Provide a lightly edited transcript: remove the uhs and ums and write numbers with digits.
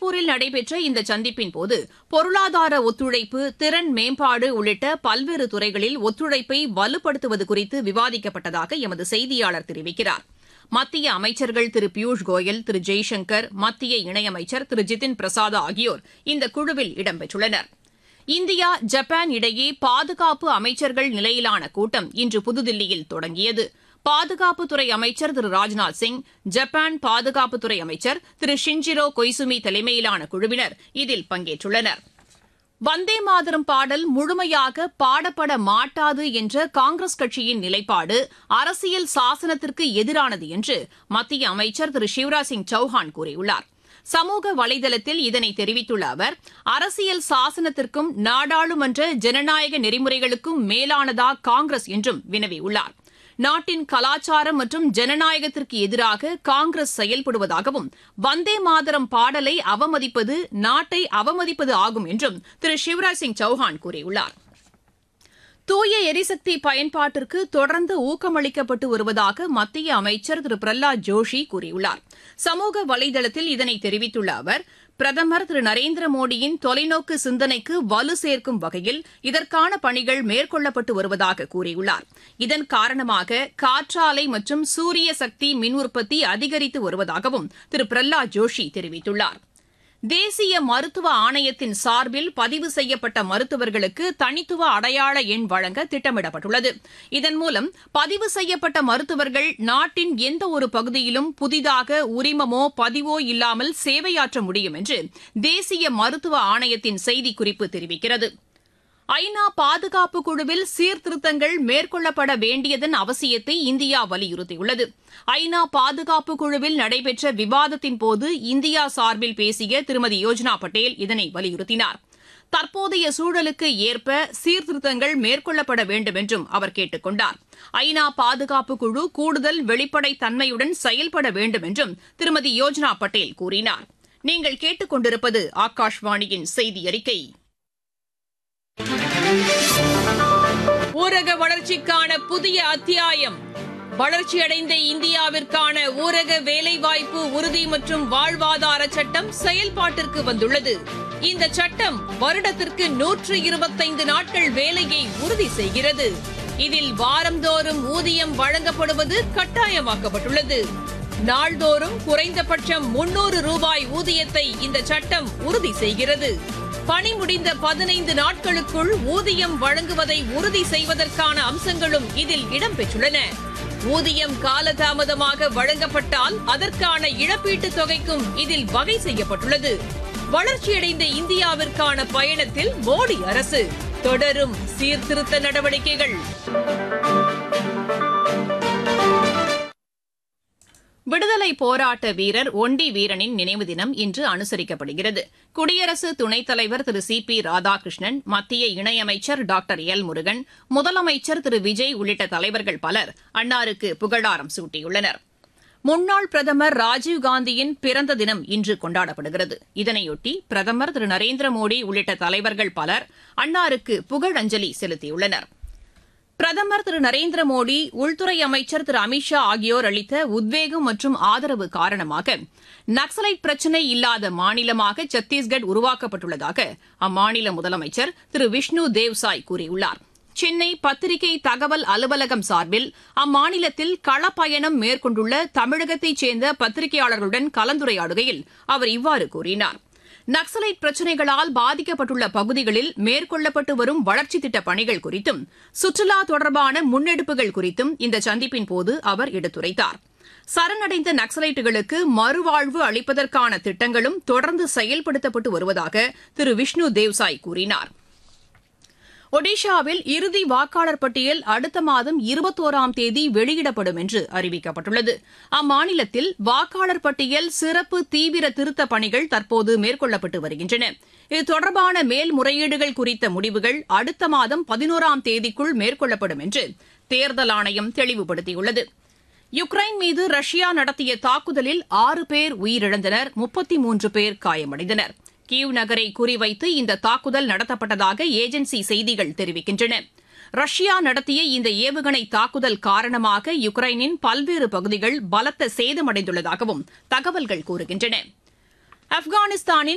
சிங்கப்பூரில் நடைபெற்ற இந்த சந்திப்பின்போது பொருளாதார ஒத்துழைப்பு, திறன் மேம்பாடு உள்ளிட்ட பல்வேறு துறைகளில் ஒத்துழைப்பை வலுப்படுத்துவது குறித்து விவாதிக்கப்பட்டதாக எமது செய்தியாளர் தெரிவிக்கிறார். மத்திய அமைச்சர்கள் திரு பியூஷ் கோயல், திரு ஜெய்சங்கர், மத்திய இணையமைச்சர் திரு ஜிதின் பிரசாத் ஆகியோர் இந்த குழுவில் இடம்பெற்றுள்ளனர். இந்தியா, ஜப்பான் இடையே பாதுகாப்பு அமைச்சர்கள் நிலையிலான கூட்டம் இன்று புதுதில்லியில் தொடங்கியது. பாதுகாப்புத்துறை அமைச்சர் திரு ராஜ்நாத் சிங், ஜப்பான் பாதுகாப்புத்துறை அமைச்சர் திரு ஷின்ஜிரோ கொய்சுமி தலைமையிலான குழுவினர் இதில் பங்கேற்றுள்ளனர். வந்தே மாதரம் பாடல் முழுமையாக பாடப்பட மாட்டாது என்ற காங்கிரஸ் கட்சியின் நிலைப்பாடு அரசியல் சாசனத்திற்கு எதிரானது என்று மத்திய அமைச்சர் திரு சிவராஜ் சிங் சௌஹான் கூறியுள்ளார். சமூக வலைதளத்தில் இதனை தெரிவித்துள்ள அவர், அரசியல் சாசனத்திற்கும் நாடாளுமன்ற ஜனநாயக நெறிமுறைகளுக்கும் மேலானதா காங்கிரஸ் என்றும் வினவியுள்ளார். நாட்டின் கலாச்சாரம் மற்றும் ஜனநாயகத்திற்கு எதிராக காங்கிரஸ் செயல்படுவதாகவும், வந்தே மாதரம் பாடலை அவமதிப்பது நாட்டை அவமதிப்பது ஆகும் என்றும் திரு சிவராஜ் சிங் சௌஹான் கூறியுள்ளார். தூய எரிசக்தி பயன்பாட்டிற்கு தொடர்ந்து ஊக்கமளிக்கப்பட்டு வருவதாக மத்திய அமைச்சர் திரு பிரஹ்லாத் ஜோஷி கூறியுள்ளார். சமூக வலைதளத்தில் இதனை தெரிவித்துள்ள அவர், பிரதமர் திரு நரேந்திர மோடியின் தொலைநோக்கு சிந்தனைக்கு வலு சேர்க்கும் வகையில் இதற்கான பணிகள் மேற்கொள்ளப்பட்டு வருவதாக கூறியுள்ளார். இதன் காரணமாக காற்றாலை மற்றும் சூரிய சக்தி மின் உற்பத்தி அதிகரித்து வருவதாகவும் திரு பிரஹ்லாத் ஜோஷி தெரிவித்துள்ளார். தேசிய மருத்துவ ஆணையத்தின் சார்பில் பதிவு செய்யப்பட்ட மருத்துவர்களுக்கு தனித்துவ அடையாள எண் வழங்க திட்டமிடப்பட்டுள்ளது. இதன் மூலம் பதிவு செய்யப்பட்ட மருத்துவர்கள் நாட்டின் எந்த ஒரு பகுதியிலும் புதிதாக உரிமமோ பதிவோ இல்லாமல் சேவையாற்ற முடியும் என்று தேசிய மருத்துவ ஆணையத்தின் செய்திக்குறிப்பு தெரிவிக்கிறது. ஐநா பாதுகாப்பு குழுவில் சீர்திருத்தங்கள் மேற்கொள்ளப்பட வேண்டியதன் அவசியத்தை இந்தியா வலியுறுத்தியுள்ளது. ஐநா பாதுகாப்பு குழுவில் நடைபெற்ற விவாதத்தின்போது இந்தியா சார்பில் பேசிய திருமதி யோஜனா பட்டேல் இதனை வலியுறுத்தினார். தற்போதைய சூழலுக்கு ஏற்ப சீர்திருத்தங்கள் மேற்கொள்ளப்பட வேண்டும் என்றும் அவர் கேட்டுக் கொண்டார். ஐநா பாதுகாப்பு குழு கூடுதல் வெளிப்படைத் தன்மையுடன் செயல்பட வேண்டும் என்றும் திருமதி யோஜனா பட்டேல் கூறினார். நீங்கள் கேட்டுக் கொண்டிருப்பது ஆகாஷ்வாணியின் செய்தி அறிக்கை. ஊரக வளர்ச்சிக்கான புதிய அத்தியாயம். வளர்ச்சியடைந்த இந்தியாவிற்கான ஊரக வேலைவாய்ப்பு உறுதி மற்றும் வாழ்வாதார சட்டம் செயல்பாட்டிற்கு வந்துள்ளது. இந்த சட்டம் வருடத்திற்கு 125 நாட்கள் வேலையை உறுதி செய்கிறது. இதில் வாரந்தோறும் ஊதியம் வழங்கப்படுவது கட்டாயமாக்கப்பட்டுள்ளது. நாள்தோறும் குறைந்தபட்சம் 300 ரூபாய் ஊதியத்தை இந்த சட்டம் உறுதி செய்கிறது. பணி முடிந்த 15 நாட்களுக்குள் ஊதியம் வழங்குவதை உறுதி செய்வதற்கான அம்சங்களும் இதில் இடம்பெற்றுள்ளன. ஊதியம் காலதாமதமாக வழங்கப்பட்டால் அதற்கான இழப்பீட்டுத் தொகைக்கும் இதில் வகை செய்யப்பட்டுள்ளது. வளர்ச்சியடைந்த இந்தியாவிற்கான பயணத்தில் மோடி அரசு தொடரும் சீர்திருத்த நடவடிக்கைகள். விடுதலை போராட்ட வீரர் ஒண்டி வீரனின் நினைவு தினம் இன்று அனுசரிக்கப்படுகிறது. குடியரசு துணைத் தலைவர் திரு சி.பி. ராதாகிருஷ்ணன், மத்திய இணையமைச்சர் டாக்டர் எல். முருகன், முதலமைச்சர் திரு விஜய் உள்ளிட்ட தலைவர்கள் பலர் அன்னாருக்கு புகழாரம் சூட்டியுள்ளனர். முன்னாள் பிரதமர் ராஜீவ்காந்தியின் பிறந்த தினம் இன்று கொண்டாடப்படுகிறது. இதனையொட்டி பிரதமர் திரு நரேந்திர மோடி உள்ளிட்ட தலைவர்கள் பலர் அன்னாருக்கு புகழஞ்சலி செலுத்தியுள்ளனர். பிரதமர் திரு நரேந்திர மோடி, உள்துறை அமைச்சர் திரு அமித் ஷா ஆகியோர் அளித்த உத்வேகம் மற்றும் ஆதரவு காரணமாக நக்சலைட் பிரச்சினை இல்லாத மாநிலமாக சத்தீஸ்கட் உருவாக்கப்பட்டுள்ளதாக அம்மாநில முதலமைச்சர் திரு விஷ்ணு தேவ்சாய் கூறியுள்ளார். சென்னை பத்திரிகை தகவல் அலுவலகம் சார்பில் அம்மாநிலத்தில் களப்பயணம் மேற்கொண்டுள்ள தமிழகத்தைச் சேர்ந்த பத்திரிகையாளர்களுடன் கலந்துரையாடுகையில் அவர் இவ்வாறு கூறினார். நக்சலைட் பிரச்சினைகளால் பாதிக்கப்பட்டுள்ள பகுதிகளில் மேற்கொள்ளப்பட்டு வரும் வளர்ச்சித் திட்டப் பணிகள் குறித்தும் சுற்றுலா தொடர்பான முன்னெடுப்புகள் குறித்தும் இந்த சந்திப்பின்போது அவர் எடுத்துரைத்தார். சரணடைந்த நக்சலைட்டுகளுக்கு மறுவாழ்வு அளிப்பதற்கான திட்டங்களும் தொடர்ந்து செயல்படுத்தப்பட்டு வருவதாக திரு விஷ்ணு தேவ்சாய் கூறினார். ஒடிஷாவில் இறுதி வாக்காளர் பட்டியல் அடுத்த மாதம் 21ஆம் தேதி வெளியிடப்படும் என்று அறிவிக்கப்பட்டுள்ளது. அம்மாநிலத்தில் வாக்காளர் பட்டியல் சிறப்பு தீவிர திருத்தப் பணிகள் தற்போது மேற்கொள்ளப்பட்டு வருகின்றன. இது தொடர்பான மேல்முறையீடுகள் குறித்த முடிவுகள் அடுத்த மாதம் 11ஆம் தேதிக்குள் மேற்கொள்ளப்படும் என்று தேர்தல் ஆணையம் தெளிவுபடுத்தியுள்ளது. யுக்ரைன் மீது ரஷ்யா நடத்திய தாக்குதலில் 6 பேர் உயிரிழந்தனர், 33 பேர் காயமடைந்தனர். கீவ் நகரை குறிவைத்து இந்த தாக்குதல் நடத்தப்பட்டதாக ஏஜென்சி செய்திகள் தெரிவிக்கின்றன. ரஷ்யா நடத்திய இந்த ஏவுகணை தாக்குதல் காரணமாக யுக்ரைனின் பல்வேறு பகுதிகள் பலத்த சேதமடைந்துள்ளதாகவும் தகவல்கள் கூறுகின்றன. ஆப்கானிஸ்தானின்